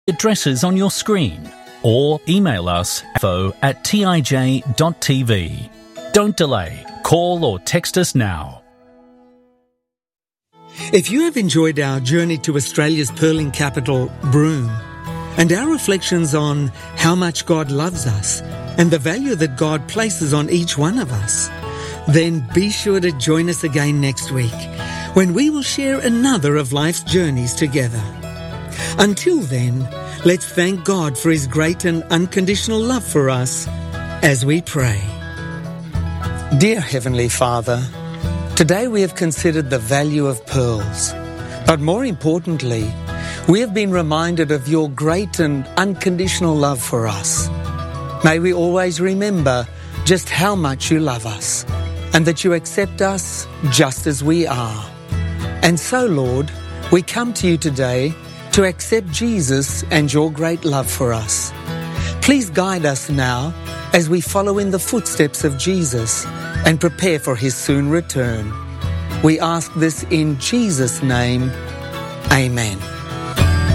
addresses on your screen or email us info@tij.tv. Don't delay. Call or text us now. If you have enjoyed our journey to Australia's pearling capital, Broome, and our reflections on how much God loves us and the value that God places on each one of us, then be sure to join us again next week when we will share another of life's journeys together. Until then, let's thank God for His great and unconditional love for us as we pray. Dear Heavenly Father, today we have considered the value of pearls, but more importantly, we have been reminded of your great and unconditional love for us. May we always remember just how much you love us and that you accept us just as we are. And so, Lord, we come to you today to accept Jesus and your great love for us. Please guide us now as we follow in the footsteps of Jesus and prepare for his soon return. We ask this in Jesus' name. Amen.